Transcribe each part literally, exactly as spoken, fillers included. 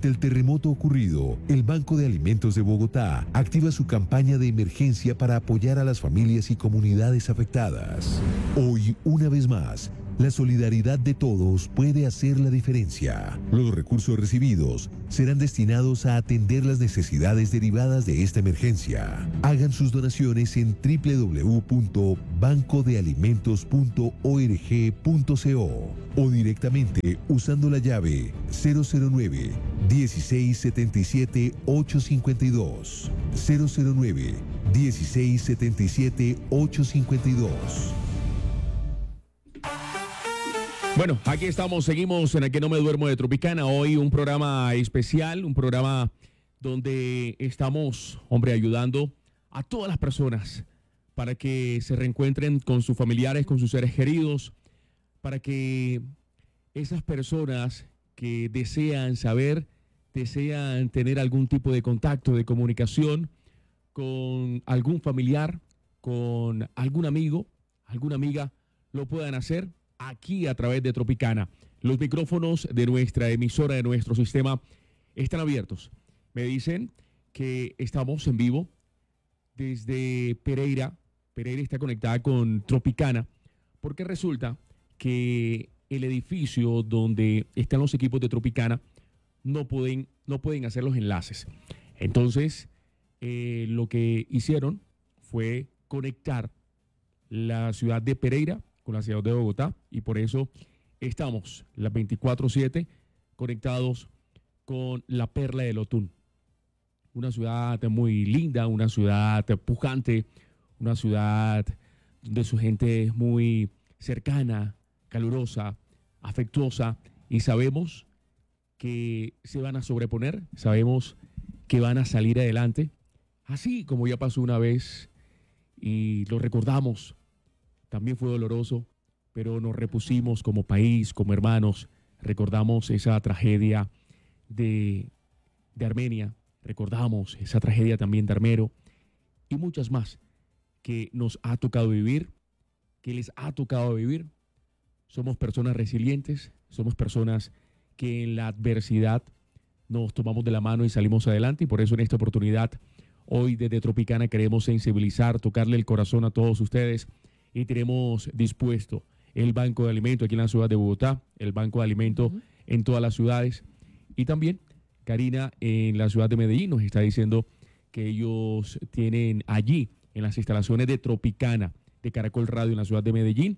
Ante el terremoto ocurrido, el Banco de Alimentos de Bogotá activa su campaña de emergencia para apoyar a las familias y comunidades afectadas. Hoy, una vez más, la solidaridad de todos puede hacer la diferencia. Los recursos recibidos serán destinados a atender las necesidades derivadas de esta emergencia. Hagan sus donaciones en doble u doble u doble u punto banco de alimentos punto org punto co o directamente usando la llave cero cero nueve, dieciséis setenta y siete, ochocientos cincuenta y dos. cero cero nueve, dieciséis setenta y siete, ochocientos cincuenta y dos. Bueno, aquí estamos, seguimos en el que no me duermo de Tropicana. Hoy un programa especial, un programa donde estamos, hombre, ayudando a todas las personas para que se reencuentren con sus familiares, con sus seres queridos, para que esas personas que desean saber, desean tener algún tipo de contacto, de comunicación con algún familiar, con algún amigo, alguna amiga, lo puedan hacer aquí a través de Tropicana. Los micrófonos de nuestra emisora, de nuestro sistema, están abiertos. Me dicen que estamos en vivo desde Pereira. Pereira está conectada con Tropicana porque resulta que el edificio donde están los equipos de Tropicana no pueden, no pueden hacer los enlaces. Entonces, eh, lo que hicieron fue conectar la ciudad de Pereira con la ciudad de Bogotá, y por eso estamos las veinticuatro siete conectados con la Perla del Otún. Una ciudad muy linda, una ciudad pujante, una ciudad donde su gente es muy cercana, calurosa, afectuosa, y sabemos que se van a sobreponer, sabemos que van a salir adelante, así como ya pasó una vez y lo recordamos. También fue doloroso, pero nos repusimos como país, como hermanos. Recordamos esa tragedia de, de Armenia, recordamos esa tragedia también de Armero y muchas más que nos ha tocado vivir, que les ha tocado vivir. Somos personas resilientes, somos personas que en la adversidad nos tomamos de la mano y salimos adelante, y por eso en esta oportunidad, hoy desde Tropicana queremos sensibilizar, tocarle el corazón a todos ustedes. Y tenemos dispuesto el Banco de Alimentos aquí en la ciudad de Bogotá, el Banco de Alimentos uh-huh. en todas las ciudades. Y también Karina en la ciudad de Medellín nos está diciendo que ellos tienen allí, en las instalaciones de Tropicana, de Caracol Radio en la ciudad de Medellín,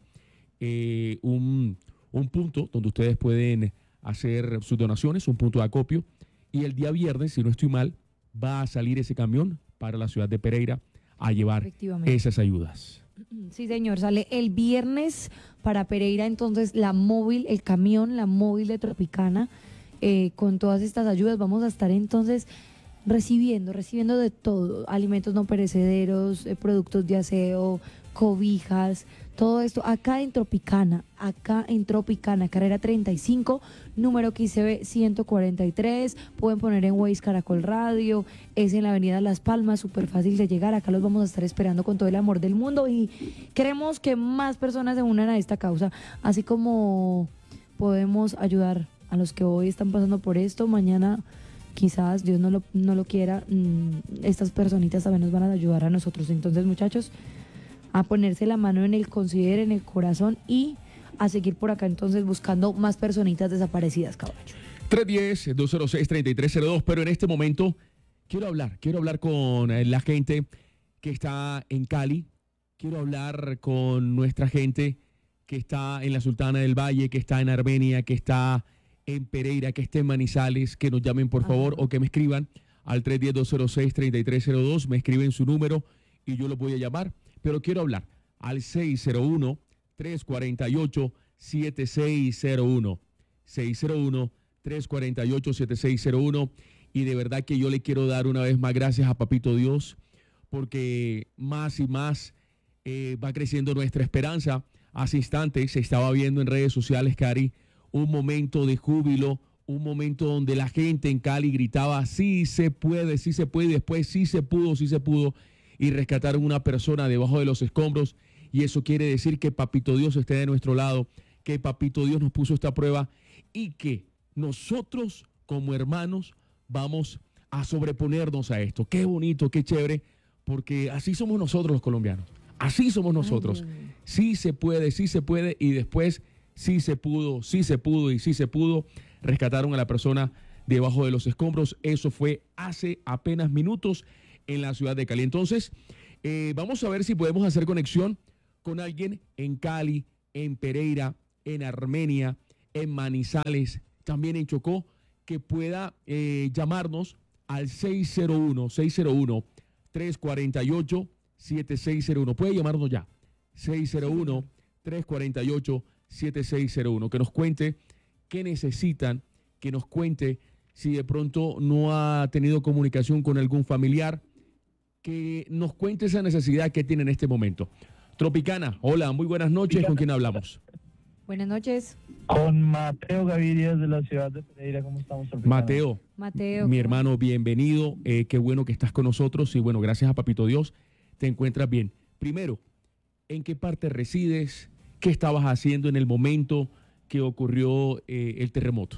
eh, un, un punto donde ustedes pueden hacer sus donaciones, un punto de acopio. Y el día viernes, si no estoy mal, va a salir ese camión para la ciudad de Pereira a llevar esas ayudas. Sí, señor, sale el viernes para Pereira, entonces la móvil, el camión, la móvil de Tropicana, eh, con todas estas ayudas vamos a estar entonces recibiendo, recibiendo de todo, alimentos no perecederos, eh, productos de aseo, cobijas, todo esto acá en Tropicana, acá en Tropicana, carrera treinta y cinco, número Q C B ciento cuarenta y tres, pueden poner en Waze Caracol Radio, es en la avenida Las Palmas, súper fácil de llegar, acá los vamos a estar esperando con todo el amor del mundo y queremos que más personas se unan a esta causa, así como podemos ayudar a los que hoy están pasando por esto, mañana quizás Dios no lo, no lo quiera, mmm, estas personitas también nos van a ayudar a nosotros, entonces muchachos, a ponerse la mano en el considere, en el corazón y a seguir por acá entonces buscando más personitas desaparecidas, caballo. tres uno cero, dos cero seis, tres tres cero dos, pero en este momento quiero hablar, quiero hablar con la gente que está en Cali, quiero hablar con nuestra gente que está en la Sultana del Valle, que está en Armenia, que está en Pereira, que está en Manizales, que nos llamen por favor Ajá. o que me escriban al tres uno cero, dos cero seis, tres tres cero dos, me escriben su número y yo lo voy a llamar. Pero quiero hablar al seis cero uno, tres cuatro ocho, siete seis cero uno. seis cero uno, tres cuatro ocho, siete seis cero uno. Y de verdad que yo le quiero dar una vez más gracias a Papito Dios, porque más y más eh, va creciendo nuestra esperanza. Hace instantes se estaba viendo en redes sociales, Cari, un momento de júbilo, un momento donde la gente en Cali gritaba, sí se puede, sí se puede, y después sí se pudo, sí se pudo. Y rescataron una persona debajo de los escombros, y eso quiere decir que Papito Dios esté de nuestro lado, que Papito Dios nos puso esta prueba y que nosotros como hermanos, vamos a sobreponernos a esto. Qué bonito, qué chévere, porque así somos nosotros los colombianos. Así somos nosotros. Ay, sí se puede, sí se puede, y después sí se pudo, sí se pudo y sí se pudo. Rescataron a la persona debajo de los escombros. Eso fue hace apenas minutos en la ciudad de Cali. Entonces, eh, vamos a ver si podemos hacer conexión con alguien en Cali, en Pereira, en Armenia, en Manizales, también en Chocó, que pueda eh, llamarnos al seis cero uno, seis cero uno, tres cuatro ocho, siete seis cero uno. Puede llamarnos ya. seis cero uno, tres cuatro ocho, siete seis cero uno. Que nos cuente qué necesitan, que nos cuente si de pronto no ha tenido comunicación con algún familiar, que nos cuente esa necesidad que tiene en este momento. Tropicana, hola, muy buenas noches. ¿Con quién hablamos? Buenas noches. Con Mateo Gaviria de la ciudad de Pereira. ¿Cómo estamos? Tropicana? Mateo, Mateo. mi hermano, bienvenido. Eh, qué bueno que estás con nosotros y bueno, gracias a Papito Dios, te encuentras bien. Primero, ¿en qué parte resides? ¿Qué estabas haciendo en el momento que ocurrió eh, el terremoto?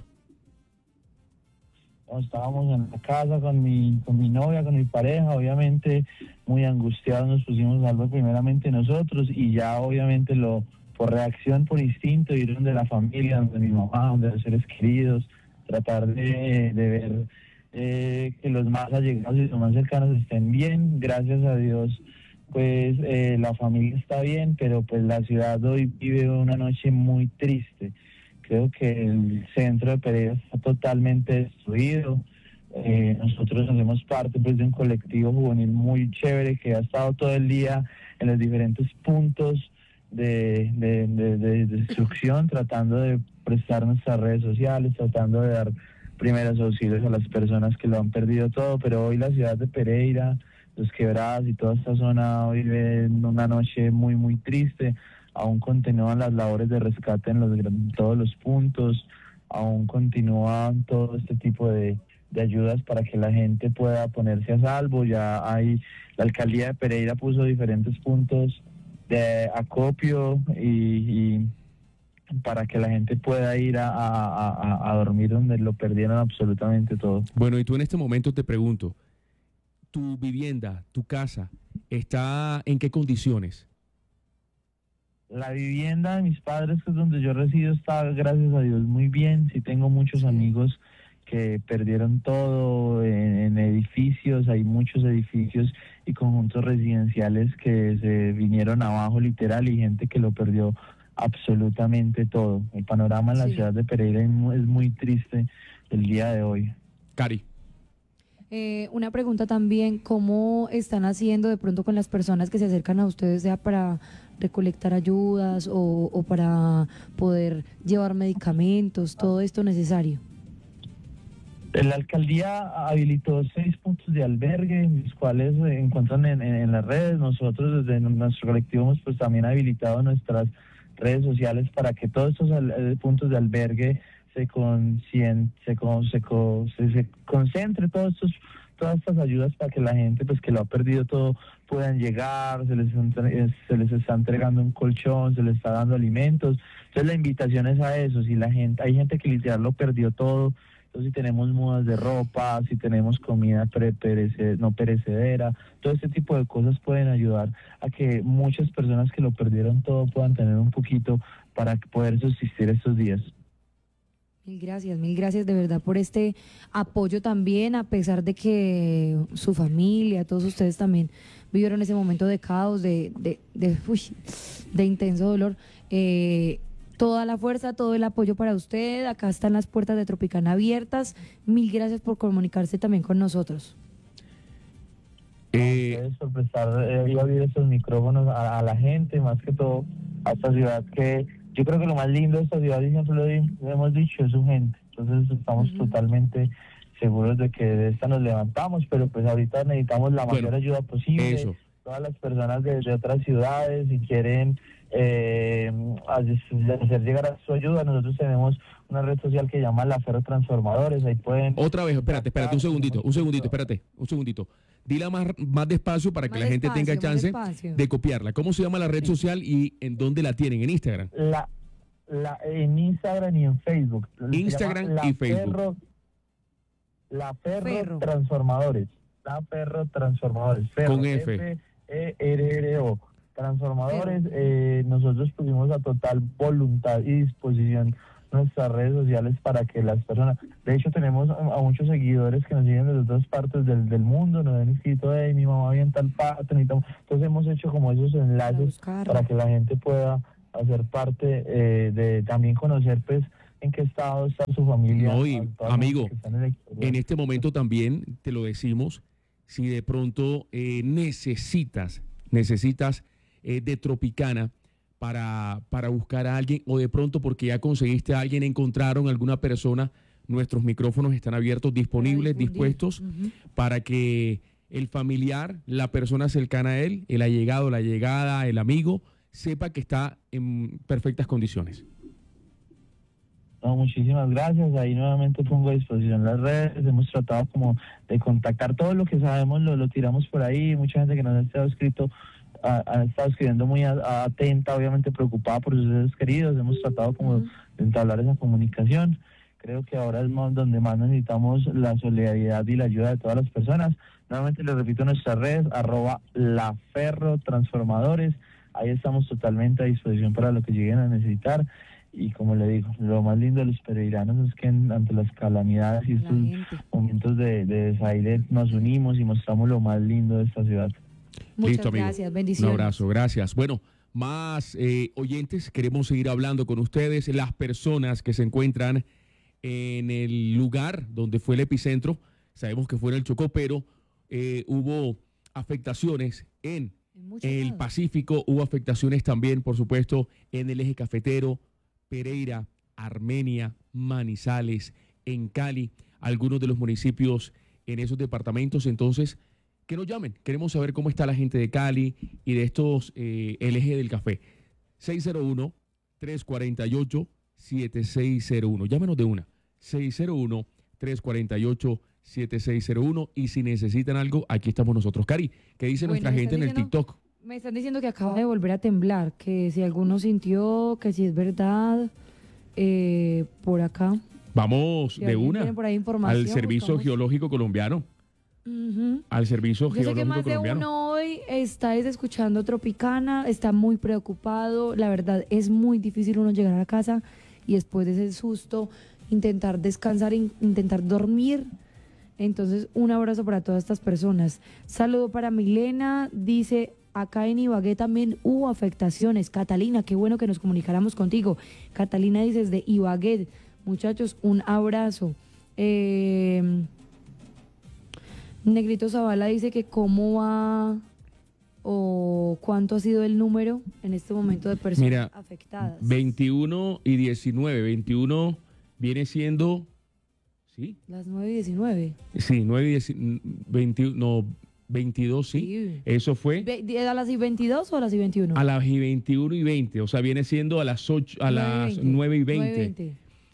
Estábamos en la casa con mi, con mi novia, con mi pareja, obviamente muy angustiados, nos pusimos a salvo primeramente nosotros y ya obviamente lo por reacción, por instinto, ir donde la familia, donde mi mamá, donde los seres queridos, tratar de, de ver eh, que los más allegados y los más cercanos estén bien. Gracias a Dios, pues eh, la familia está bien, pero pues la ciudad hoy vive una noche muy triste. Creo que el centro de Pereira está totalmente destruido. Eh, nosotros hacemos parte pues, de un colectivo juvenil muy chévere que ha estado todo el día en los diferentes puntos de, de, de, de destrucción, tratando de prestar nuestras redes sociales, tratando de dar primeros auxilios a las personas que lo han perdido todo. Pero hoy la ciudad de Pereira, Los Quebradas y toda esta zona hoy vive una noche muy, muy triste. Aún continúan las labores de rescate en, los, en todos los puntos, aún continúan todo este tipo de, de ayudas para que la gente pueda ponerse a salvo. Ya hay, la alcaldía de Pereira puso diferentes puntos de acopio y, y para que la gente pueda ir a, a, a, a dormir donde lo perdieron absolutamente todo. Bueno, y tú en este momento te pregunto, ¿tu vivienda, tu casa, está en qué condiciones? La vivienda de mis padres, que es donde yo resido, está, gracias a Dios, muy bien. Sí tengo muchos amigos que perdieron todo en, en edificios. Hay muchos edificios y conjuntos residenciales que se vinieron abajo, literal, y gente que lo perdió absolutamente todo. El panorama en la Sí. ciudad de Pereira es muy, es muy triste el día de hoy. Cari. Eh, una pregunta también, ¿cómo están haciendo de pronto con las personas que se acercan a ustedes, sea para recolectar ayudas o, o para poder llevar medicamentos, todo esto necesario? La alcaldía habilitó seis puntos de albergue, los cuales se encuentran en, en, en las redes. Nosotros desde nuestro colectivo hemos pues también habilitado nuestras redes sociales para que todos estos al, puntos de albergue se, concien, se, con, se, con, se, se concentre todos estos, todas estas ayudas para que la gente pues que lo ha perdido todo puedan llegar. Se les, se les está entregando un colchón, se les está dando alimentos. Entonces la invitación es a eso. Si la gente, hay gente que literal lo perdió todo. Entonces, si tenemos mudas de ropa, si tenemos comida pre perece, no perecedera, todo este tipo de cosas pueden ayudar a que muchas personas que lo perdieron todo puedan tener un poquito para poder subsistir estos días. Mil gracias, mil gracias de verdad por este apoyo también, a pesar de que su familia, todos ustedes también vivieron ese momento de caos, de, de, de, uy, de intenso dolor. Eh, toda la fuerza, todo el apoyo para usted. Acá están las puertas de Tropicana abiertas. Mil gracias por comunicarse también con nosotros. Eh, Gracias por prestar eh, y abrir estos micrófonos a, a la gente, más que todo a esta ciudad que yo creo que lo más lindo de esta ciudad, y siempre lo, lo hemos dicho, es su gente. Entonces estamos uh-huh. totalmente seguros de que de esta nos levantamos, pero pues ahorita necesitamos la mayor bueno, ayuda posible. Eso. Todas las personas de, de otras ciudades, si quieren eh, hacer llegar a su ayuda, nosotros tenemos una red social que llama La Ferro Transformadores. Ahí pueden... Otra vez, espérate, espérate un segundito, un segundito, espérate, un segundito. Dila más, más despacio para que más la gente despacio, tenga chance de copiarla. ¿Cómo se llama la red sí. social y en dónde la tienen? ¿En Instagram? La, la, en Instagram y en Facebook. Instagram y Facebook. Ferro, La Ferro, Ferro. Transformadores. La Ferro Transformadores. Ferro, Con F. F E R R O. Transformadores. Eh, nosotros pusimos a total voluntad y disposición nuestras redes sociales para que las personas, de hecho tenemos a, a muchos seguidores que nos siguen desde otras partes del, del mundo, nos han escrito, hey, mi mamá vive en tal parte, necesitamos. Entonces hemos hecho como esos enlaces para, buscarla. que la gente pueda hacer parte eh, de también conocer pues en qué estado está su familia. No, y, a toda la amigo, gente que está en el exterior. En este momento también te lo decimos, si de pronto eh, necesitas, necesitas eh, de Tropicana para, para buscar a alguien, o de pronto porque ya conseguiste a alguien, encontraron alguna persona, nuestros micrófonos están abiertos, disponibles, Para difundir. dispuestos, Ujú. para que el familiar, la persona cercana a él, el allegado, la llegada, el amigo, sepa que está en perfectas condiciones. No, muchísimas gracias. Ahí nuevamente pongo a disposición las redes. Hemos tratado como de contactar todo lo que sabemos, lo, lo tiramos por ahí. Mucha gente que nos ha estado escrito, ha, ha estado escribiendo muy a- a- atenta, obviamente preocupada por sus seres queridos. Hemos tratado como Ujú. de entablar esa comunicación. Creo que ahora es más donde más necesitamos la solidaridad y la ayuda de todas las personas. Nuevamente les repito nuestras redes, arroba laferro transformadores. Ahí estamos totalmente a disposición para lo que lleguen a necesitar. Y como le digo, lo más lindo de los pereiranos es que en- ante las calamidades y La estos gente. momentos de, de desaire nos unimos y mostramos lo más lindo de esta ciudad. Muchas Listo, amigo. gracias, Un bendiciones. abrazo, gracias. Bueno, más eh, oyentes, queremos seguir hablando con ustedes, las personas que se encuentran en el lugar donde fue el epicentro. Sabemos que fue en el Chocó, pero eh, hubo afectaciones en En muchos el lados. Pacífico, hubo afectaciones también, por supuesto, en el eje cafetero, Pereira, Armenia, Manizales, en Cali, algunos de los municipios en esos departamentos. Entonces, que nos llamen. Queremos saber cómo está la gente de Cali y de estos, eh, el eje del café. seis cero uno, tres cuatro ocho, siete seis cero uno. Llámenos de una. seis cero uno, tres cuatro ocho, siete seis cero uno. Y si necesitan algo, aquí estamos nosotros. Cari, ¿qué dice Bueno, nuestra me gente en están el diciendo- TikTok? Me están diciendo que acaba de volver a temblar, que si alguno sintió, que si es verdad, eh, por acá. Vamos Si de alguien una tiene por ahí información, al Servicio buscamos. Geológico Colombiano. Ujú. Al Servicio Yo sé que Geológico más de Colombiano. uno hoy está es escuchando Tropicana, está muy preocupado. La verdad es muy difícil uno llegar a la casa y después de ese susto intentar descansar, in- intentar dormir. Entonces, un abrazo para todas estas personas. Saludo para Milena, dice, acá en Ibagué también hubo afectaciones. Catalina, qué bueno que nos comunicáramos contigo. Catalina dice desde Ibagué, muchachos, un abrazo. Eh, Negrito Zavala dice que cómo va o cuánto ha sido el número en este momento de personas Mira, afectadas. veintiuno y diecinueve. veintiuno viene siendo, ¿sí? Las nueve y diecinueve. Sí, nueve y diez, veintiuno, no, veintidós, sí. Sí. Eso fue Ve- ¿A las y veintidós o a las y veintiuno? a las y veintiuno y veinte. O sea, viene siendo a las ocho, a las nueve y veinte.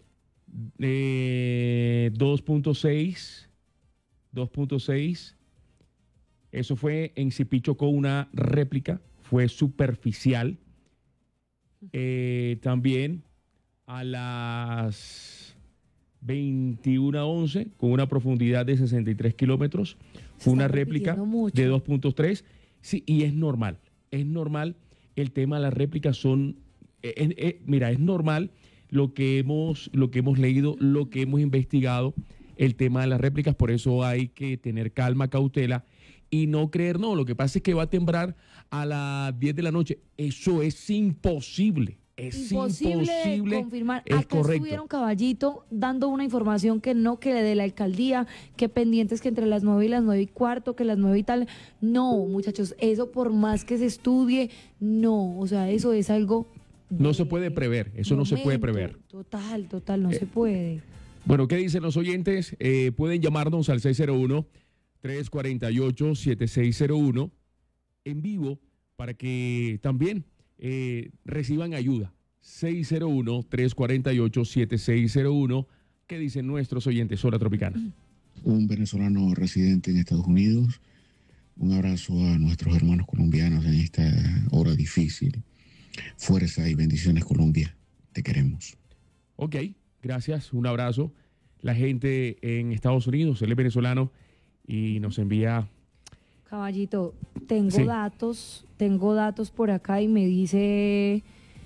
Eh, dos punto seis. dos punto seis. Eso fue en Zipichocó, una réplica, fue superficial. Eh, también a las veintiuna once, con una profundidad de sesenta y tres kilómetros, Se fue una está réplica repitiendo mucho. de dos punto tres. Sí, y es normal, es normal. El tema de las réplicas son, eh, eh, eh, mira, es normal lo que hemos, lo que hemos leído, lo que hemos investigado, el tema de las réplicas. Por eso hay que tener calma, cautela y no creer, no, lo que pasa es que va a temblar a las diez de la noche. Eso es imposible. Es Imposible, imposible. confirmar. Es Acá correcto. estuvieron Caballito dando una información que no, que de la alcaldía, que pendientes que entre las nueve y las nueve y cuarto, que las nueve y tal. No, muchachos, eso por más que se estudie, no. O sea, eso es algo... No de se puede prever, eso no se puede momento. prever. Total, total, no Eh, se puede. Bueno, ¿qué dicen los oyentes? Eh, pueden llamarnos al seis cero uno, tres cuatro ocho, siete seis cero uno en vivo para que también eh, reciban ayuda. seis cero uno, tres cuatro ocho, siete seis cero uno. ¿Qué dicen nuestros oyentes? Hora Tropicana. Un venezolano residente en Estados Unidos. Un abrazo a nuestros hermanos colombianos en esta hora difícil. Fuerza y bendiciones, Colombia. Te queremos. Ok, gracias, un abrazo. la gente en Estados Unidos. Él es venezolano y nos envía... Caballito, tengo Sí. datos, tengo datos por acá y me dice,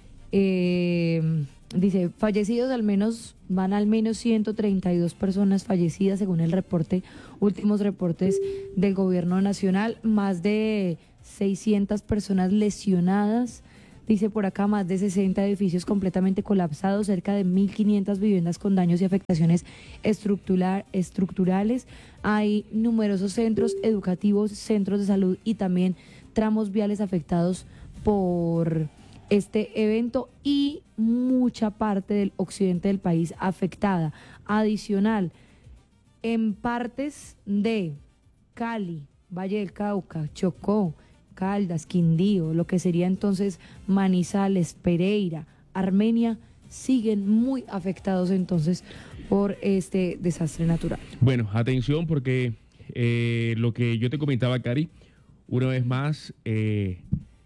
eh, dice, fallecidos al menos, van al menos ciento treinta y dos personas fallecidas según el reporte, últimos reportes del gobierno nacional, más de seiscientas personas lesionadas. Dice por acá más de sesenta edificios completamente colapsados, cerca de mil quinientas viviendas con daños y afectaciones estructural, estructurales. Hay numerosos centros educativos, centros de salud y también tramos viales afectados por este evento y mucha parte del occidente del país afectada. Adicional, en partes de Cali, Valle del Cauca, Chocó, Caldas, Quindío, lo que sería entonces Manizales, Pereira, Armenia, siguen muy afectados entonces por este desastre natural. Bueno, atención porque eh, lo que yo te comentaba, Cari, una vez más, eh,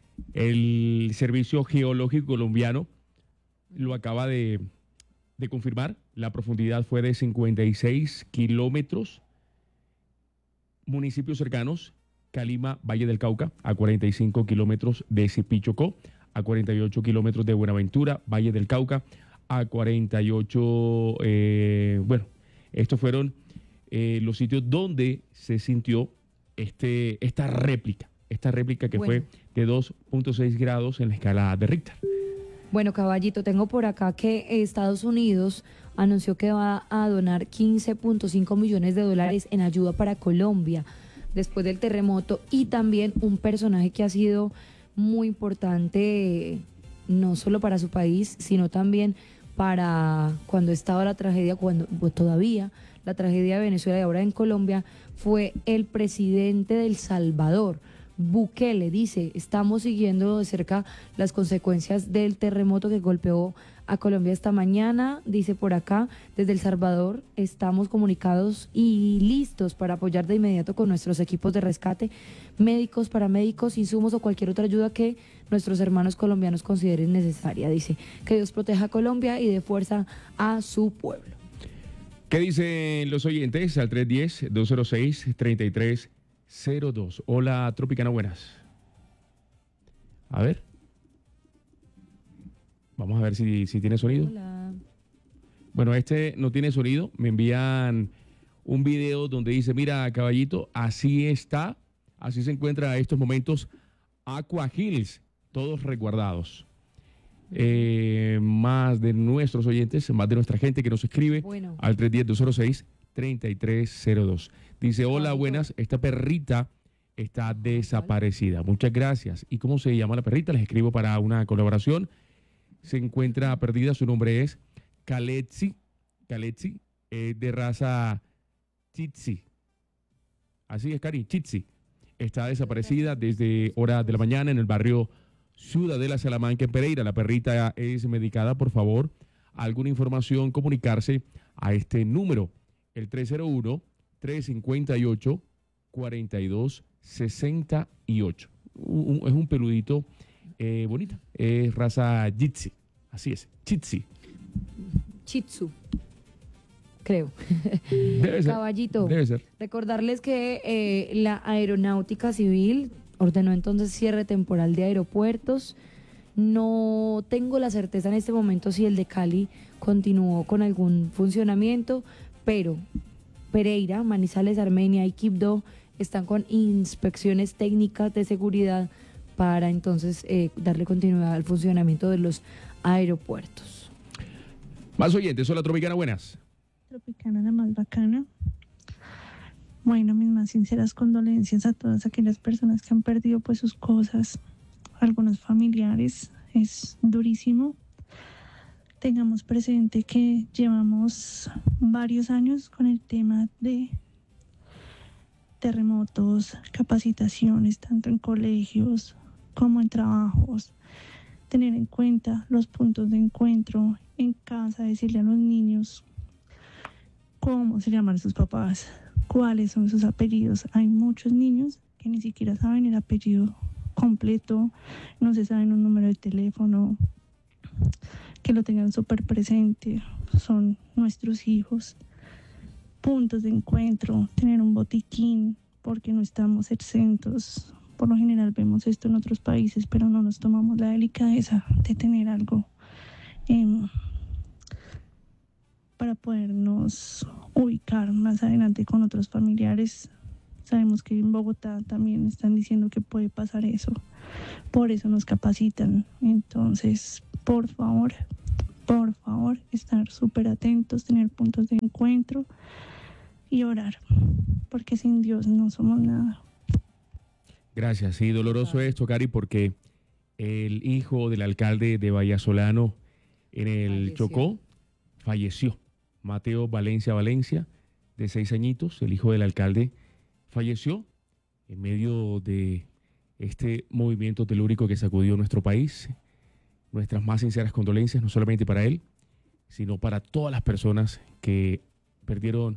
el Servicio Geológico Colombiano lo acaba de, de confirmar. La profundidad fue de cincuenta y seis kilómetros. Municipios cercanos: Calima, Valle del Cauca, a cuarenta y cinco kilómetros de Zipichocó, a cuarenta y ocho kilómetros de Buenaventura, Valle del Cauca, a cuarenta y ocho, eh, bueno, estos fueron eh, los sitios donde se sintió este, esta réplica, esta réplica que Bueno. fue de dos punto seis grados en la escala de Richter. Bueno, Caballito, tengo por acá que Estados Unidos anunció que va a donar quince punto cinco millones de dólares en ayuda para Colombia después del terremoto, y también un personaje que ha sido muy importante no solo para su país, sino también para cuando estaba la tragedia, cuando pues, todavía la tragedia de Venezuela y ahora en Colombia, fue el presidente de El Salvador, Bukele. Dice, estamos siguiendo de cerca las consecuencias del terremoto que golpeó a Colombia esta mañana. Dice por acá, desde El Salvador estamos comunicados y listos para apoyar de inmediato con nuestros equipos de rescate, médicos, paramédicos, insumos o cualquier otra ayuda que nuestros hermanos colombianos consideren necesaria. Dice, que Dios proteja a Colombia y dé fuerza a su pueblo. ¿Qué dicen los oyentes al tres uno cero, dos cero seis, tres tres cero dos? Hola, Tropicana, buenas. A ver. Vamos a ver si, si tiene sonido. Hola. Bueno, este no tiene sonido. Me envían un video donde dice, mira, caballito, así está, así se encuentra a estos momentos Aqua Hills, todos resguardados. Eh, más de nuestros oyentes, más de nuestra gente que nos escribe Bueno. al tres uno cero, dos cero seis, tres tres cero dos. Dice, hola, Caballito. buenas, esta perrita está desaparecida. Muchas gracias. ¿Y cómo se llama la perrita? Les escribo para una colaboración. Se encuentra perdida, su nombre es Kaletsi, Kaletsi, eh, de raza Chitsi. Así es, Cari, Chitsi. Está desaparecida desde horas de la mañana en el barrio Ciudadela Salamanca, en Pereira. La perrita es medicada. Por favor, alguna información, comunicarse a este número, el tres cero uno, tres cinco ocho, cuatro dos seis ocho. Un- un- es un peludito eh, bonito. Es raza Jitsi. Así es, Chitsi. Chitsu, creo. Debe ser. Caballito. Debe ser. Recordarles que eh, la Aeronáutica Civil ordenó entonces cierre temporal de aeropuertos. No tengo la certeza en este momento si el de Cali continuó con algún funcionamiento, pero Pereira, Manizales, Armenia y Quibdó están con inspecciones técnicas de seguridad para entonces eh, darle continuidad al funcionamiento de los aeropuertos. Más oyentes, hola Tropicana, buenas. Tropicana, la más bacana. Bueno, mis más sinceras condolencias a todas aquellas personas que han perdido pues sus cosas, algunos familiares. Es durísimo. Tengamos presente que llevamos varios años con el tema de terremotos, capacitaciones, tanto en colegios como en trabajos. Tener en cuenta los puntos de encuentro en casa, decirle a los niños cómo se llaman sus papás, cuáles son sus apellidos. Hay muchos niños que ni siquiera saben el apellido completo, no se saben un número de teléfono, que lo tengan súper presente. Son nuestros hijos. puntos de encuentro, tener un botiquín, porque no estamos exentos. Por lo general vemos esto en otros países, pero no nos tomamos la delicadeza de tener algo eh, para podernos ubicar más adelante con otros familiares. Sabemos que en Bogotá también están diciendo que puede pasar eso, por eso nos capacitan. Entonces, por favor, por favor, estar súper atentos, tener puntos de encuentro y orar, porque sin Dios no somos nada. Gracias. Sí, doloroso esto, Cari, porque el hijo del alcalde de Vallasolano en el Falleció. Chocó falleció. Mateo Valencia Valencia, de seis añitos, el hijo del alcalde, falleció en medio de este movimiento telúrico que sacudió nuestro país. Nuestras más sinceras condolencias, no solamente para él, sino para todas las personas que perdieron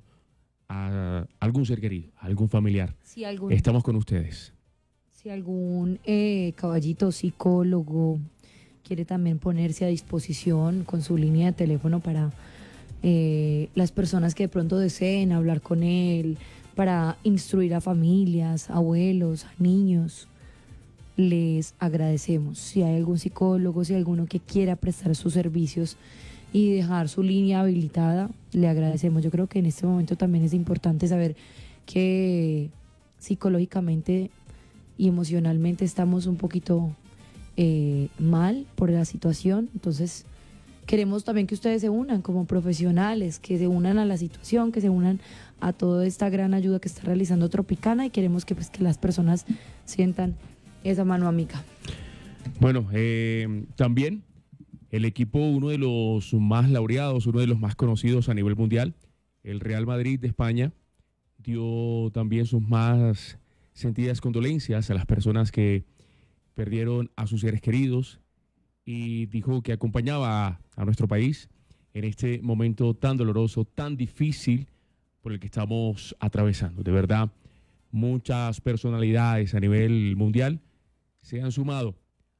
a algún ser querido, a algún familiar. Si algún, Estamos con ustedes. si algún eh, caballito psicólogo quiere también ponerse a disposición con su línea de teléfono para eh, las personas que de pronto deseen hablar con él, para instruir a familias, abuelos, a niños, les agradecemos. Si hay algún psicólogo, si hay alguno que quiera prestar sus servicios y dejar su línea habilitada, le agradecemos. Yo creo que en este momento también es importante saber que psicológicamente y emocionalmente estamos un poquito eh, mal por la situación. Entonces queremos también que ustedes se unan como profesionales, que se unan a la situación, que se unan a toda esta gran ayuda que está realizando Tropicana, y queremos que, pues, que las personas sientan esa mano amiga. Bueno, eh, también el equipo, uno de los más laureados, uno de los más conocidos a nivel mundial, el Real Madrid de España, dio también sus más sentidas condolencias a las personas que perdieron a sus seres queridos y dijo que acompañaba a, a nuestro país en este momento tan doloroso, tan difícil por el que estamos atravesando. De verdad, muchas personalidades a nivel mundial se han sumado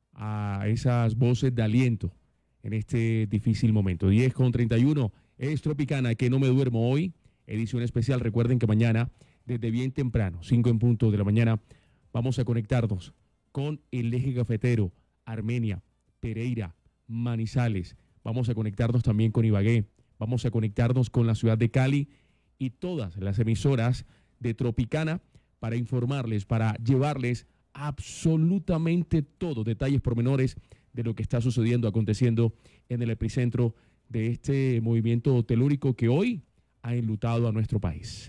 a esas voces de aliento en este difícil momento. diez con treinta y uno, es Tropicana, que no me duermo hoy, edición especial. Recuerden que mañana, desde bien temprano, cinco en punto de la mañana, vamos a conectarnos con el eje cafetero, Armenia, Pereira, Manizales. Vamos a conectarnos también con Ibagué, vamos a conectarnos con la ciudad de Cali y todas las emisoras de Tropicana para informarles, para llevarles absolutamente todo, detalles pormenores de lo que está sucediendo, aconteciendo en el epicentro de este movimiento telúrico que hoy ha enlutado a nuestro país.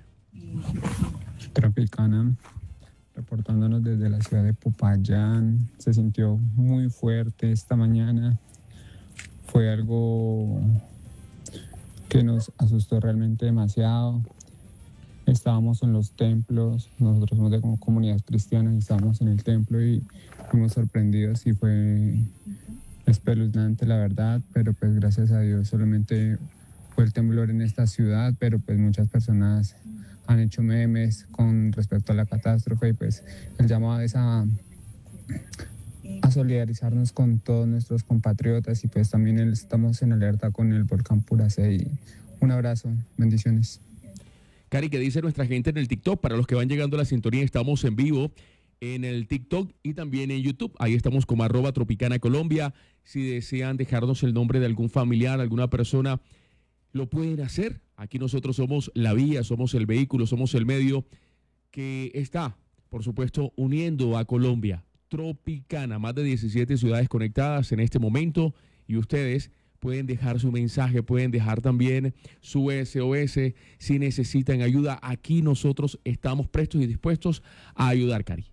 Tropicana, reportándonos desde la ciudad de Popayán. Se sintió muy fuerte esta mañana. Fue algo que nos asustó realmente demasiado. Estábamos en los templos, nosotros somos de como comunidad cristiana y estábamos en el templo y fuimos sorprendidos y fue espeluznante, la verdad, pero pues gracias a Dios solamente fue el temblor en esta ciudad, pero pues muchas personas han hecho memes con respecto a la catástrofe y pues el llamado es a, a solidarizarnos con todos nuestros compatriotas y pues también estamos en alerta con el volcán Puracé y un abrazo, bendiciones. Cari, ¿qué dice nuestra gente en el TikTok? Para los que van llegando a la sintonía, estamos en vivo en el TikTok y también en YouTube. Ahí estamos como arroba Tropicana Colombia. Si desean dejarnos el nombre de algún familiar, alguna persona, lo pueden hacer. Aquí nosotros somos la vía, somos el vehículo, somos el medio que está, por supuesto, uniendo a Colombia. Tropicana, más de diecisiete ciudades conectadas en este momento y ustedes pueden dejar su mensaje, pueden dejar también su S O S si necesitan ayuda. Aquí nosotros estamos prestos y dispuestos a ayudar, Cari.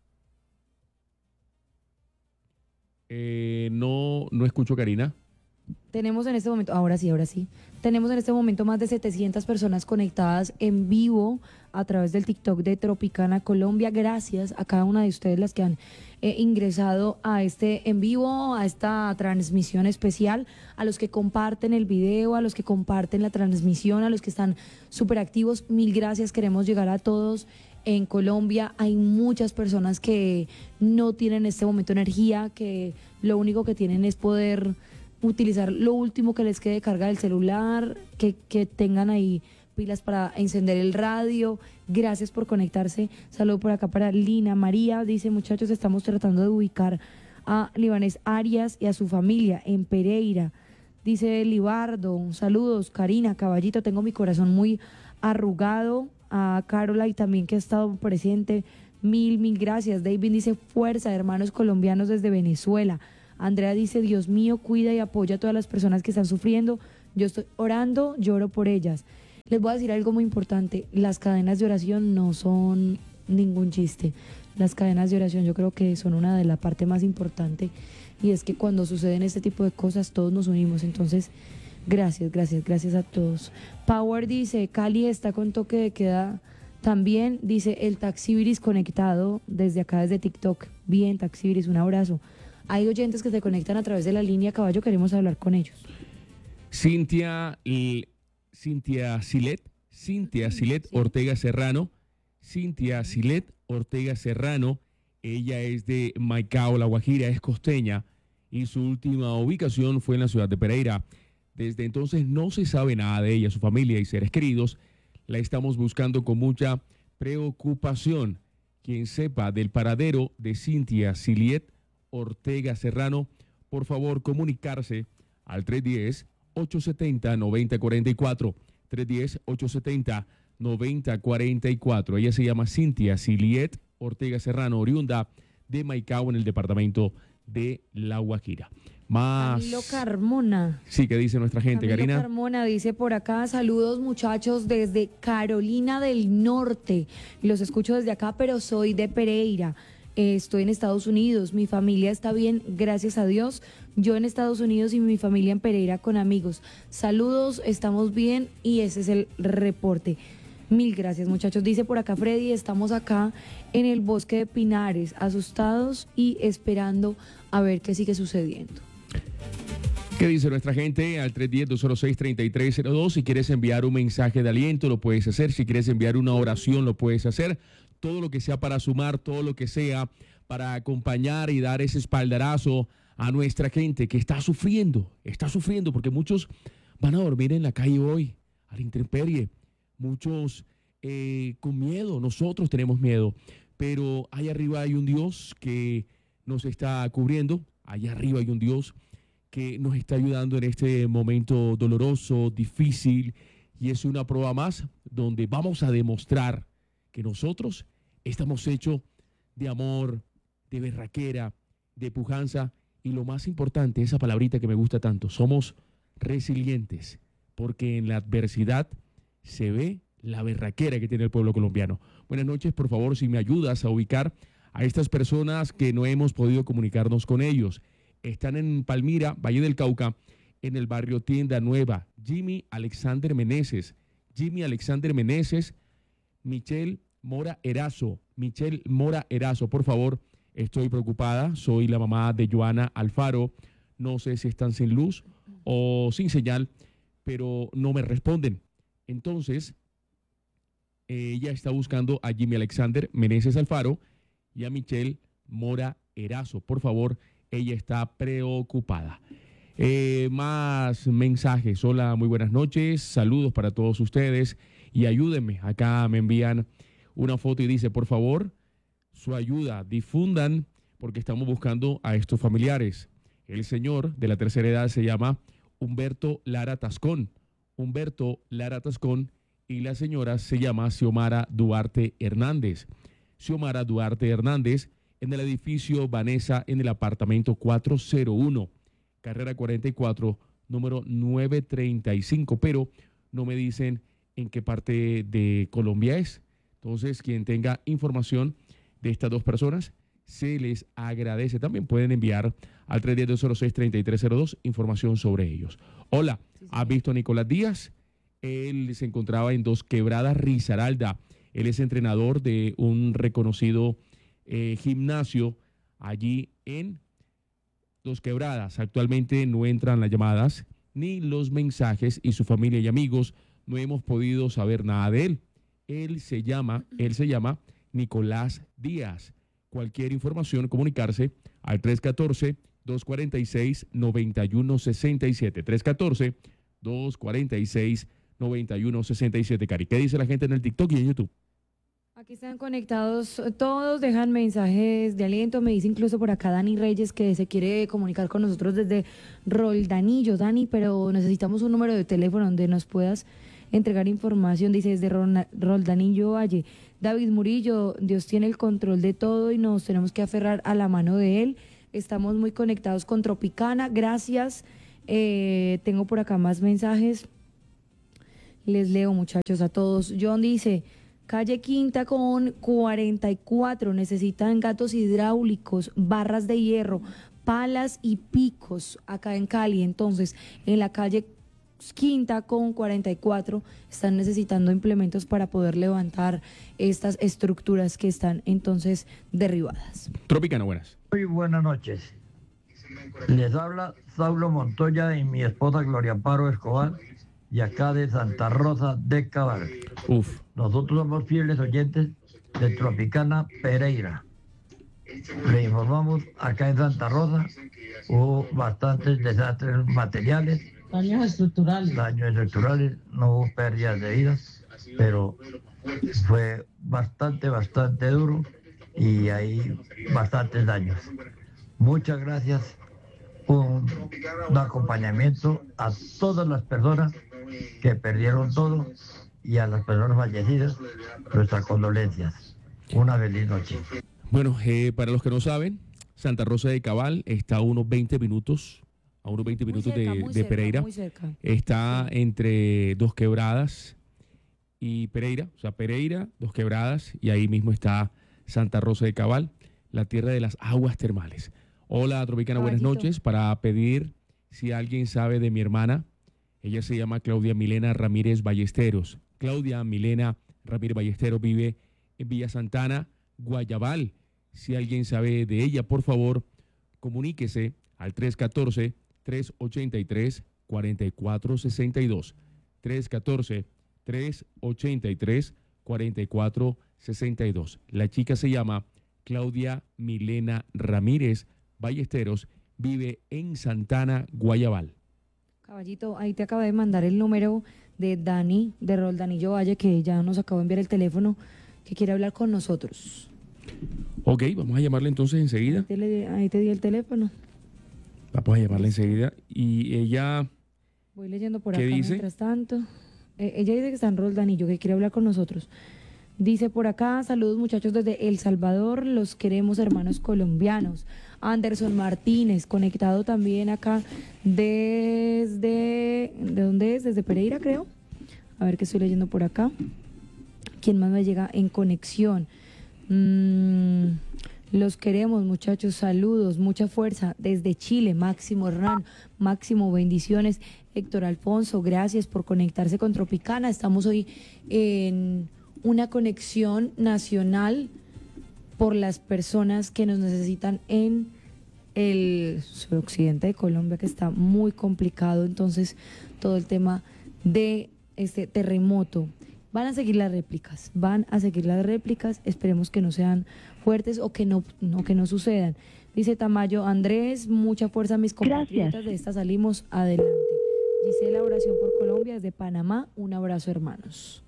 Eh, no, no escucho, Karina. Tenemos en este momento, ahora sí, ahora sí, tenemos en este momento más de setecientas personas conectadas en vivo a través del TikTok de Tropicana Colombia. Gracias a cada una de ustedes las que han eh, ingresado a este en vivo, a esta transmisión especial, a los que comparten el video, a los que comparten la transmisión, a los que están súper activos. Mil gracias, queremos llegar a todos. En Colombia hay muchas personas que no tienen en este momento energía, que lo único que tienen es poder utilizar lo último que les quede de carga del celular, que, que tengan ahí pilas para encender el radio. Gracias por conectarse. Saludo por acá para Lina María. Dice, muchachos, estamos tratando de ubicar a Libanés Arias y a su familia en Pereira. Dice Libardo, saludos. Karina, caballito, tengo mi corazón muy arrugado. A Caroline también, que ha estado presente. Mil, mil gracias. David dice, fuerza, hermanos colombianos desde Venezuela. Andrea dice, Dios mío, cuida y apoya a todas las personas que están sufriendo. Yo estoy orando, lloro por ellas. Les voy a decir algo muy importante. Las cadenas de oración no son ningún chiste. Las cadenas de oración yo creo que son una de las partes más importantes. Y es que cuando suceden este tipo de cosas, todos nos unimos. Entonces, gracias, gracias, gracias a todos. Power dice, Cali está con toque de queda. También dice, el Taxibiris conectado desde acá, desde TikTok. Bien, Taxibiris, un abrazo. Hay oyentes que se conectan a través de la línea, caballo, queremos hablar con ellos. Cintia, y, Cintia Silet, Cintia Silet sí. Ortega Serrano, Cintia Silet Ortega Serrano, ella es de Maicao, La Guajira, es costeña y su última ubicación fue en la ciudad de Pereira. Desde entonces no se sabe nada de ella, su familia y seres queridos. La estamos buscando con mucha preocupación. Quien sepa del paradero de Cintia Silet Ortega Serrano, por favor comunicarse al tres uno cero, ocho siete cero, nueve cero cuatro cuatro, tres uno cero, ocho siete cero, nueve cero cuatro cuatro. Ella se llama Cintia Silet Ortega Serrano, oriunda de Maicao, en el departamento de La Guajira. Más... Camilo Carmona. Sí, ¿qué dice nuestra gente, Camilo Karina? Carmona dice por acá, saludos muchachos desde Carolina del Norte. Los escucho desde acá, pero soy de Pereira. Eh, estoy en Estados Unidos, mi familia está bien, gracias a Dios. Yo en Estados Unidos y mi familia en Pereira con amigos. Saludos, estamos bien y ese es el reporte. Mil gracias, muchachos. Dice por acá Freddy, estamos acá en el bosque de Pinares, asustados y esperando a ver qué sigue sucediendo. ¿Qué dice nuestra gente? Al tres uno cero, dos cero seis, tres tres cero dos. Si quieres enviar un mensaje de aliento, lo puedes hacer. Si quieres enviar una oración, lo puedes hacer. Todo lo que sea para sumar, todo lo que sea para acompañar y dar ese espaldarazo a nuestra gente que está sufriendo, está sufriendo porque muchos van a dormir en la calle hoy, a la intemperie, muchos eh, con miedo, nosotros tenemos miedo, pero allá arriba hay un Dios que nos está cubriendo, allá arriba hay un Dios que nos está ayudando en este momento doloroso, difícil, y es una prueba más donde vamos a demostrar que nosotros estamos hechos de amor, de berraquera, de pujanza y lo más importante, esa palabrita que me gusta tanto, somos resilientes, porque en la adversidad se ve la berraquera que tiene el pueblo colombiano. Buenas noches, por favor, si me ayudas a ubicar a estas personas que no hemos podido comunicarnos con ellos. Están en Palmira, Valle del Cauca, en el barrio Tienda Nueva. Jimmy Alexander Meneses, Jimmy Alexander Meneses, Michelle Mora Erazo, Michelle Mora Erazo, por favor, estoy preocupada, soy la mamá de Joana Alfaro, no sé si están sin luz o sin señal, pero no me responden. Entonces, ella está buscando a Jimmy Alexander Meneses Alfaro y a Michelle Mora Erazo, por favor, ella está preocupada. Eh, más mensajes, hola, muy buenas noches, saludos para todos ustedes y ayúdenme, acá me envían una foto y dice, por favor, su ayuda, difundan, porque estamos buscando a estos familiares. El señor de la tercera edad se llama Humberto Lara Tascón, Humberto Lara Tascón, y la señora se llama Xiomara Duarte Hernández. Xiomara Duarte Hernández, en el edificio Vanessa, en el apartamento cuatrocientos uno, carrera cuarenta y cuatro, número novecientos treinta y cinco, pero no me dicen en qué parte de Colombia es. Entonces, quien tenga información de estas dos personas, se les agradece. También pueden enviar al tres uno cero, dos cero seis, tres tres cero dos información sobre ellos. Hola, sí, sí. ¿Has visto a Nicolás Díaz? Él se encontraba en Dos Quebradas, Risaralda. Él es entrenador de un reconocido eh, gimnasio allí en Dos Quebradas. Actualmente no entran las llamadas ni los mensajes y su familia y amigos no hemos podido saber nada de él. Él se llama, él se llama Nicolás Díaz. Cualquier información, comunicarse al tres uno cuatro, dos cuatro seis, nueve uno seis siete. tres uno cuatro, dos cuatro seis, noventa y uno sesenta y siete, Cari. ¿Qué dice la gente en el TikTok y en YouTube? Aquí están conectados todos, dejan mensajes de aliento. Me dice incluso por acá Dani Reyes que se quiere comunicar con nosotros desde Roldanillo. Dani, pero necesitamos un número de teléfono donde nos puedas entregar información. Dice desde Ron- Roldanillo Valle. David Murillo, Dios tiene el control de todo y nos tenemos que aferrar a la mano de Él. Estamos muy conectados con Tropicana. Gracias. Eh, tengo por acá más mensajes. Les leo, muchachos, a todos. John dice... Calle Quinta con cuarenta y cuatro, necesitan gatos hidráulicos, barras de hierro, palas y picos acá en Cali. Entonces, en la calle Quinta con cuarenta y cuatro están necesitando implementos para poder levantar estas estructuras que están entonces derribadas. Tropicana, buenas. Muy buenas noches. Les habla Saulo Montoya y mi esposa Gloria Amparo Escobar, y acá de Santa Rosa de Cabal. Uf. Nosotros somos fieles oyentes de Tropicana Pereira. Le informamos, acá en Santa Rosa hubo bastantes desastres materiales. Daños estructurales. Daños estructurales, no hubo pérdidas de vidas, pero fue bastante, bastante duro y hay bastantes daños. Muchas gracias. Un, un acompañamiento a todas las personas que perdieron todo y a las personas fallecidas, nuestras condolencias. Una feliz noche. Bueno, eh, para los que no saben, Santa Rosa de Cabal está a unos veinte minutos, a unos veinte minutos cerca, de, muy de cerca, Pereira. muy cerca. Está entre Dos Quebradas y Pereira, o sea, Pereira, Dos Quebradas, y ahí mismo está Santa Rosa de Cabal, la tierra de las aguas termales. Hola, Tropicana, buenas Caballito. noches. Para pedir si alguien sabe de mi hermana, ella se llama Claudia Milena Ramírez Ballesteros. Claudia Milena Ramírez Ballesteros vive en Villa Santana, Guayabal. Si alguien sabe de ella, por favor, comuníquese al tres uno cuatro, tres ocho tres, cuatro cuatro seis dos. tres uno cuatro, tres ocho tres, cuatro cuatro seis dos. La chica se llama Claudia Milena Ramírez Ballesteros, vive en Santana, Guayabal. Caballito, ahí te acabo de mandar el número de Dani, de Roldanillo Valle, que ya nos acabó de enviar el teléfono, que quiere hablar con nosotros. Ok, vamos a llamarle entonces enseguida. Ahí te, le- ahí te di el teléfono. Vamos a llamarle enseguida. Y ella, Voy leyendo por ¿qué acá dice? mientras tanto. Eh, ella dice que está en Roldanillo, que quiere hablar con nosotros. Dice por acá, saludos muchachos desde El Salvador, los queremos hermanos colombianos. Anderson Martínez, conectado también acá desde, ¿de dónde es? Desde Pereira, creo. A ver qué estoy leyendo por acá. ¿Quién más me llega en conexión? Mm, los queremos muchachos, saludos, mucha fuerza desde Chile. Máximo Hernán, Máximo, bendiciones. Héctor Alfonso, gracias por conectarse con Tropicana. Estamos hoy en una conexión nacional por las personas que nos necesitan en el suroccidente de Colombia, que está muy complicado. Entonces, todo el tema de este terremoto. Van a seguir las réplicas, van a seguir las réplicas. Esperemos que no sean fuertes o que no, no, que no sucedan. Dice Tamayo Andrés, mucha fuerza a mis compatriotas. Gracias. De esta salimos adelante. Gisela, oración por Colombia desde Panamá. Un abrazo, hermanos.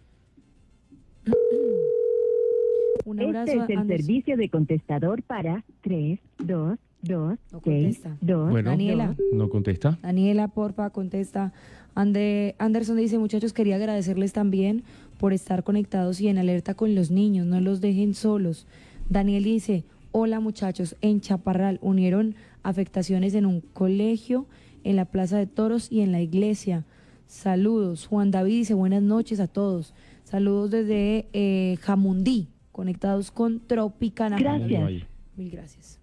Un abrazo, Este es el Anderson. servicio de contestador para tres dos dos No seis contesta. dos. bueno, Daniela. no contesta. Daniela, porfa, contesta. Ande, Anderson dice, muchachos, quería agradecerles también por estar conectados y en alerta con los niños, no los dejen solos. Daniel dice, hola muchachos, en Chaparral unieron afectaciones en un colegio, en la Plaza de Toros y en la iglesia. Saludos. Juan David dice, buenas noches a todos. Saludos desde eh, Jamundí, conectados con Tropicana. Gracias. Valle. Mil gracias.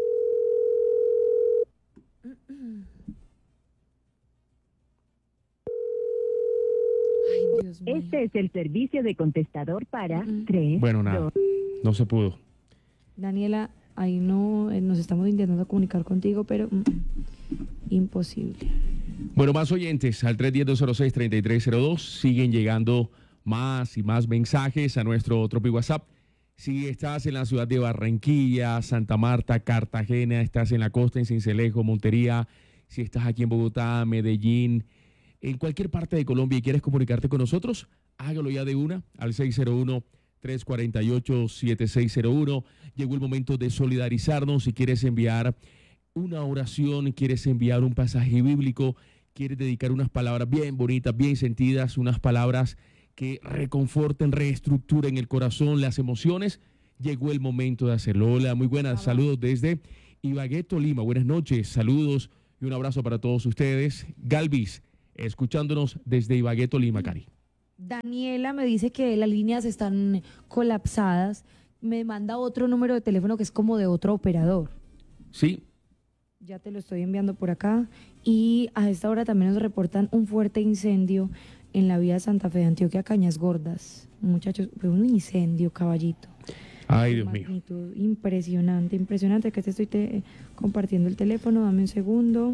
Ay, Dios mío. Este es el servicio de contestador para Ujú. tres Bueno, nada, dos. no se pudo. Daniela, ahí no, eh, nos estamos intentando comunicar contigo, pero mm, mm, imposible. Bueno, más oyentes al tres uno cero, dos cero seis, tres tres cero dos. Siguen llegando más y más mensajes a nuestro Tropi WhatsApp. Si estás en la ciudad de Barranquilla, Santa Marta, Cartagena, estás en la costa, en Sincelejo, Montería, si estás aquí en Bogotá, Medellín, en cualquier parte de Colombia y quieres comunicarte con nosotros, hágalo ya de una al seis cero uno, tres cuatro ocho, siete seis cero uno. Llegó el momento de solidarizarnos. Si quieres enviar una oración, quieres enviar un pasaje bíblico, quieres dedicar unas palabras bien bonitas, bien sentidas, unas palabras que reconforten, reestructuren el corazón, las emociones, llegó el momento de hacerlo. Hola, muy buenas, saludos desde Ibagué, Tolima. Buenas noches, saludos y un abrazo para todos ustedes. Galvis, escuchándonos desde Ibagué, Tolima, Cari. Daniela me dice que las líneas están colapsadas. Me manda otro número de teléfono que es como de otro operador. Sí. Ya te lo estoy enviando por acá. Y a esta hora también nos reportan un fuerte incendio en la vía Santa Fe de Antioquia, Cañas Gordas. Muchachos, fue un incendio, caballito. Ay, Dios mío. Magnitud impresionante, impresionante. Que te estoy te- compartiendo el teléfono. Dame un segundo.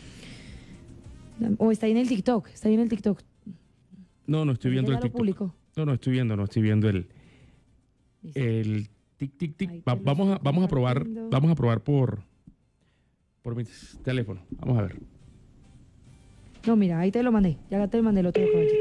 O está ahí en el TikTok. Está ahí en el TikTok. No, no estoy viendo Ya el lo TikTok. publicó. No, no estoy viendo, no estoy viendo el Listo. el tic tic Ahí tic. te Va- lo vamos a estoy vamos a probar, compartiendo. vamos a probar por por mi teléfono. Vamos a ver. No, mira, ahí te lo mandé. Ya te lo mandé el otro caballito.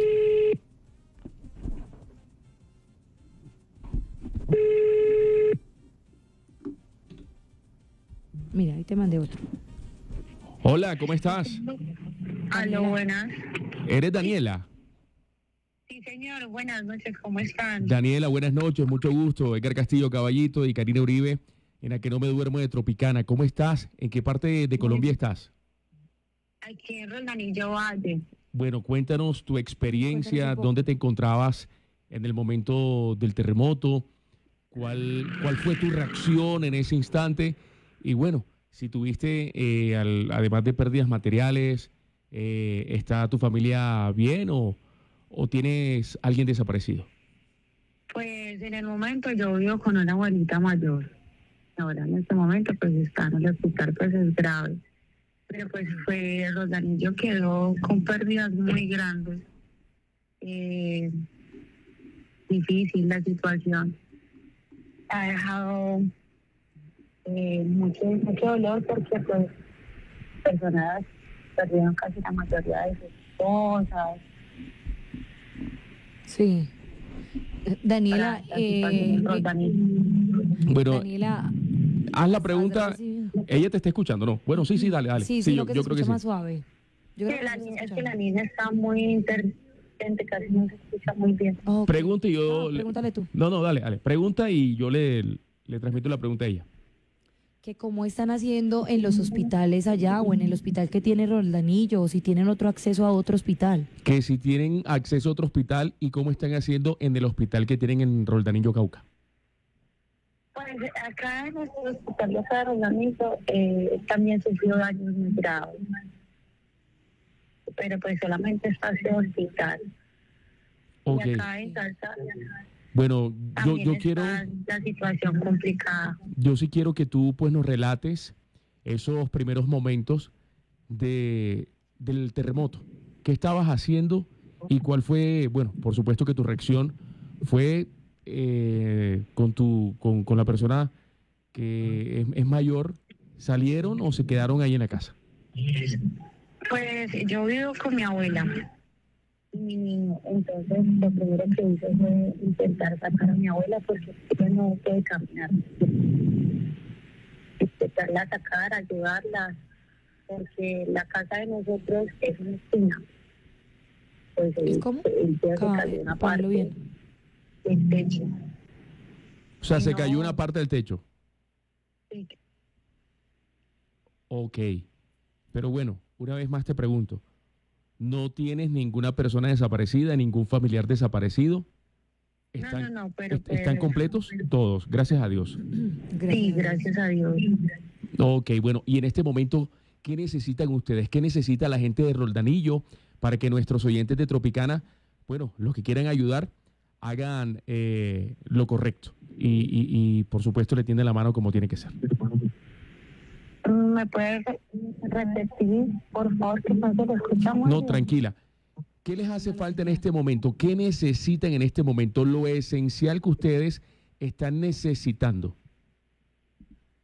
Mira, ahí te mandé otro. Hola, ¿cómo estás? Aló, buenas. ¿Eres Daniela? Sí, señor, buenas noches, ¿cómo están? Daniela, buenas noches, mucho gusto. Edgar Castillo Caballito y Karina Uribe, en la que no me duermo de Tropicana. ¿Cómo estás? ¿En qué parte de, de Colombia estás? Aquí en Roldanillo Valle. Bueno, cuéntanos tu experiencia, Cuéntanos un poco. dónde te encontrabas en el momento del terremoto, cuál, cuál fue tu reacción en ese instante y bueno, si tuviste, eh, al- además de pérdidas materiales, eh, ¿está tu familia bien o, o tienes alguien desaparecido? Pues en el momento yo vivo con una abuelita mayor. Ahora en este momento pues está en el hospital, pues es grave. Pero pues fue, Roldanillo quedó con pérdidas muy grandes. Eh, difícil la situación. Ha dejado eh, mucho, mucho dolor porque pues personas perdieron casi la mayoría de sus cosas. Sí. Eh, Daniela, La situación eh, en Roldanillo. Bueno, Daniela, haz la ¿has pregunta. recibido? Ella te está escuchando, ¿no? Bueno, sí, sí, dale, dale. Sí, sí, yo, lo que yo se creo que escucha sí. más suave. Yo creo Que la se niña, está es que la escuchando. niña está muy intermitente, casi no se escucha muy bien. Ok. Pregunta y yo... No, le- pregúntale tú. No, no, dale, dale. Pregunta y yo le, le transmito la pregunta a ella. Que cómo están haciendo en los hospitales allá o en el hospital que tiene Roldanillo o si tienen otro acceso a otro hospital. Que si tienen acceso a otro hospital y cómo están haciendo en el hospital que tienen en Roldanillo, Cauca. Pues acá en nuestro hospital de acá de Roldanillo eh, también sufrió daños muy graves. Pero pues solamente está ese hospital. Ok. Y acá en Salsa Bueno, yo, también yo está quiero, la situación complicada. yo sí quiero que tú pues nos relates esos primeros momentos de, del terremoto. ¿Qué estabas haciendo y cuál fue, bueno, por supuesto que tu reacción fue eh, con tu, con, con la persona que es, es mayor, ¿salieron o se quedaron ahí en la casa? Pues yo vivo con mi abuela. Y entonces lo primero que hice fue intentar sacar a mi abuela porque ella no puede caminar. Intentarla sacar, ayudarla, porque la casa de nosotros es una esquina. Pues ¿Es el, cómo? el día se Ca- cayó una ponlo parte bien. del techo. O sea, se No. cayó una parte del techo. Sí. Ok. Pero bueno, una vez más te pregunto, ¿no tienes ninguna persona desaparecida, ningún familiar desaparecido? No, no, no, pero est- pues, ¿Están completos? Todos, gracias a Dios. sí, gracias a Dios. Ok, bueno, y en este momento, ¿qué necesitan ustedes? ¿Qué necesita la gente de Roldanillo para que nuestros oyentes de Tropicana, bueno, los que quieran ayudar, hagan eh, lo correcto? Y, y, y, por supuesto le tienden la mano como tiene que ser. ¿Me puedes re- repetir, por favor, que no se lo escucha muy No, bien? tranquila. ¿Qué les hace falta en este momento? ¿Qué necesitan en este momento? Lo esencial que ustedes están necesitando.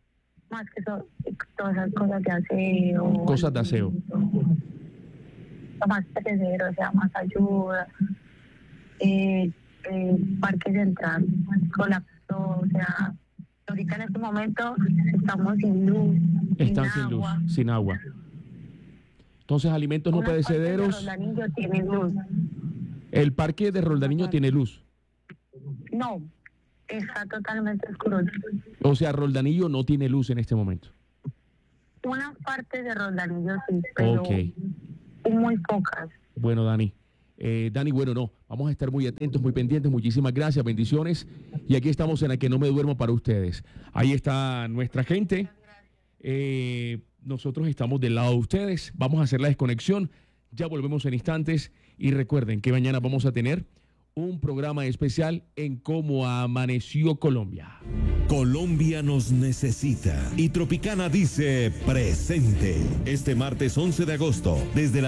Más que to- todas esas cosas de aseo. Cosas de aseo. más perecedero, o sea, más ayuda. Eh, eh, Parque Central colapsó, o sea, ahorita en este momento estamos sin luz, Están sin sin luz, agua. sin agua. Entonces, alimentos no Unas partes de perecederos. Roldanillo tienen luz. El parque de Roldaniño tiene luz. No, está totalmente oscuro. O sea, Roldanillo no tiene luz en este momento. Unas partes de Roldanillo sí, pero Ok. muy pocas. Bueno, Dani. Eh, Dani, bueno, no. Vamos a estar muy atentos, muy pendientes. Muchísimas gracias, bendiciones. Y aquí estamos en la que no me duermo para ustedes. Ahí está nuestra gente. Eh, nosotros estamos del lado de ustedes. Vamos a hacer la desconexión. Ya volvemos en instantes. Y recuerden que mañana vamos a tener un programa especial en Cómo Amaneció Colombia. Colombia nos necesita. Y Tropicana dice presente. Este martes once de agosto, desde la